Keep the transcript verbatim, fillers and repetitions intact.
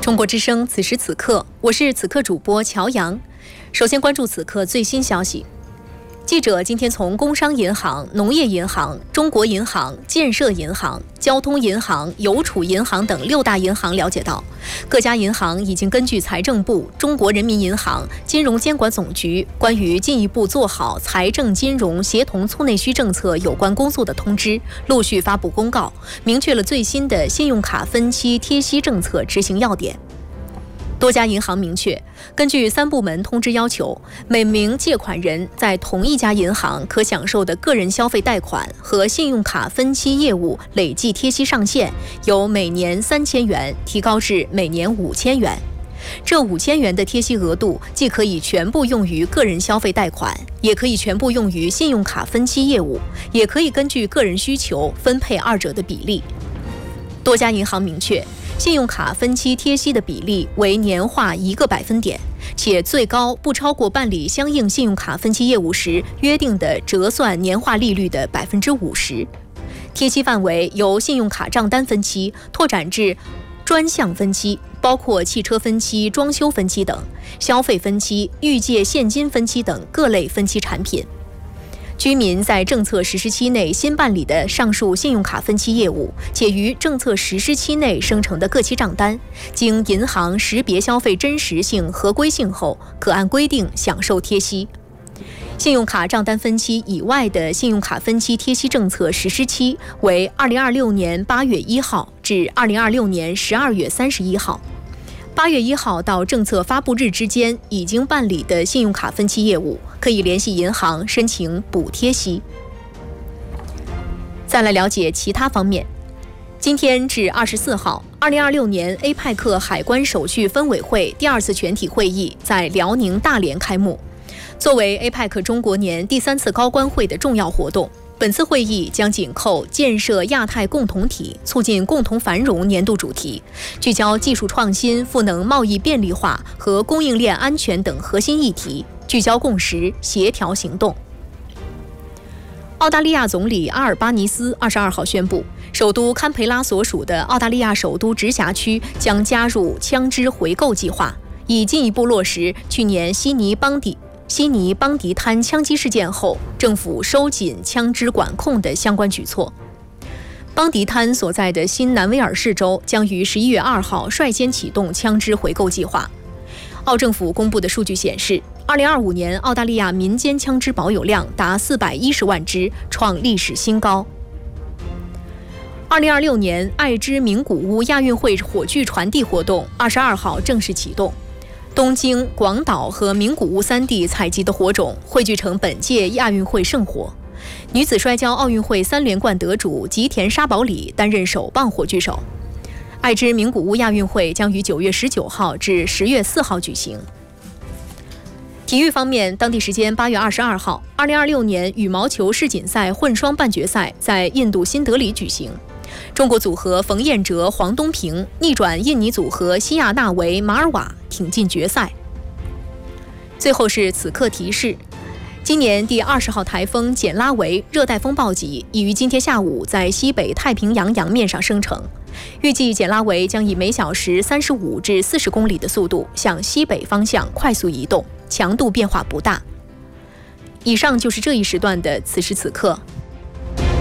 中国之声，此时此刻，我是此刻主播乔阳。首先关注此刻最新消息。记者今天从工商银行、农业银行、中国银行、建设银行、交通银行、邮储银行等六大银行了解到，各家银行已经根据财政部、中国人民银行、金融监管总局关于进一步做好财政金融协同促内需政策有关工作的通知，陆续发布公告，明确了最新的信用卡分期贴息政策执行要点。多家银行明确，根据三部门通知要求，每名借款人在同一家银行可享受的个人消费贷款和信用卡分期业务累计贴息上限由每年三千元提高至每年五千元。这五千元的贴息额度既可以全部用于个人消费贷款，也可以全部用于信用卡分期业务，也可以根据个人需求分配二者的比例。多家银行明确，信用卡分期贴息的比例为年化一个百分点，且最高不超过办理相应信用卡分期业务时约定的折算年化利率的百分之五十。贴息范围由信用卡账单分期拓展至专项分期，包括汽车分期、装修分期等，消费分期、预借现金分期等各类分期产品。居民在政策实施期内新办理的上述信用卡分期业务，且于政策实施期内生成的各期账单，经银行识别消费真实性、合规性后，可按规定享受贴息。信用卡账单分期以外的信用卡分期贴息政策实施期为二零二六年八月一号至二零二六年十二月三十一号。八月一号到政策发布日之间已经办理的信用卡分期业务，可以联系银行申请补贴息。再来了解其他方面。今天至二十四号，二零二六年 A P E C 海关手续分委会第二次全体会议在辽宁大连开幕。作为 A P E C 中国年第三次高官会的重要活动，本次会议将紧扣建设亚太共同体、促进共同繁荣年度主题，聚焦技术创新、赋能贸易便利化和供应链安全等核心议题，聚焦共识，协调行动。澳大利亚总理阿尔巴尼斯二十二号宣布，首都堪培拉所属的澳大利亚首都直辖区将加入枪支回购计划，以进一步落实去年悉尼邦迪悉尼邦迪滩枪击事件后，政府收紧枪支管控的相关举措。邦迪滩所在的新南威尔士州将于十一月二号率先启动枪支回购计划。澳政府公布的数据显示，二零二五年澳大利亚民间枪支保有量达四百一十万支，创历史新高。二零二六年爱之名古屋亚运会火炬传递活动二十二号正式启动。东京、广岛和名古屋三地采集的火种汇聚成本届亚运会圣火。女子摔跤奥运会三连冠得主吉田沙保里担任首棒火炬手。爱知名古屋亚运会将于九月十九号至十月四号举行。体育方面，当地时间八月二十二号，二零二六年羽毛球世锦赛混双半决赛在印度新德里举行。中国组合冯彦哲、黄东萍逆转印尼组合西亚纳维、马尔瓦，挺进决赛。最后是此刻提示：今年第二十号台风简拉维热带风暴级已于今天下午在西北太平洋洋面上生成，预计简拉维将以每小时三十五至四十公里的速度向西北方向快速移动，强度变化不大。以上就是这一时段的此时此刻，